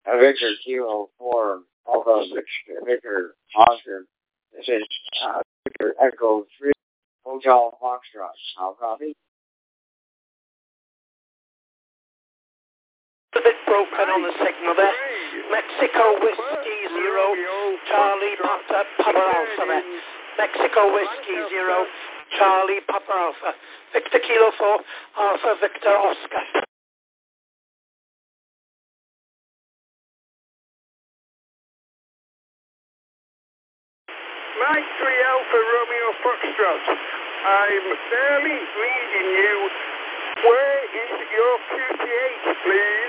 Victor Kilo 4 Alpha Victor Oscar. This is Victor Echo 3 Hotel Foxtrot. How copy? A bit broken on the signal there. Mexico Whiskey 0 Charlie Papa Alpha there. Mexico Whiskey 0 Charlie Papa Alpha. Victor Kilo 4 Alpha Victor Oscar. Mike 3 Alpha Romeo Foxtrot. I'm barely reading you. Where is your QTH, please?